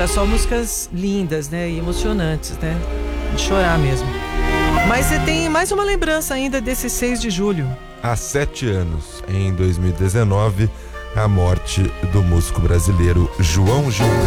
Agora, só músicas lindas, né? E emocionantes, né? De chorar mesmo. Mas você tem mais uma lembrança ainda desse 6 de julho. Há 7 anos, em 2019, a morte do músico brasileiro João Gilberto.